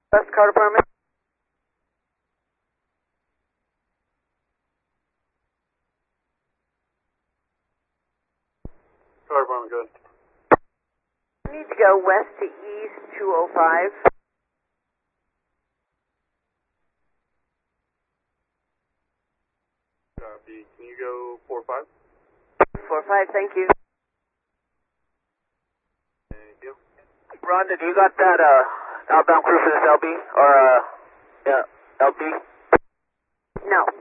West Car Department. Car Department, good. I need to go west to east 205. Copy. Can you go 4-5? 45, thank you. Thank you. Rhonda, do you got that outbound crew for this LB? Or, yeah, LB? No.